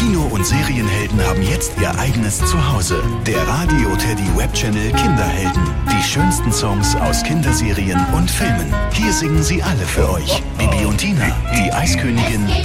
Kino- und Serienhelden haben jetzt ihr eigenes Zuhause. Der Radio Teddy Webchannel Kinderhelden. Die schönsten Songs aus Kinderserien und Filmen. Hier singen sie alle für euch. Bibi und Tina, die Eiskönigin,